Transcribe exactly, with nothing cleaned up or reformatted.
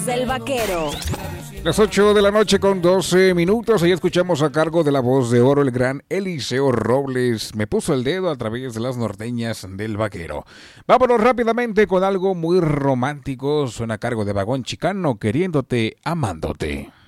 El Vaquero. Las ocho de la noche con doce minutos. Ahí escuchamos a cargo de la voz de oro el gran Eliseo Robles. Me puso el dedo a través de las norteñas del Vaquero. Vámonos rápidamente con algo muy romántico. Suena a cargo de Vagón Chicano, Queriéndote, Amándote.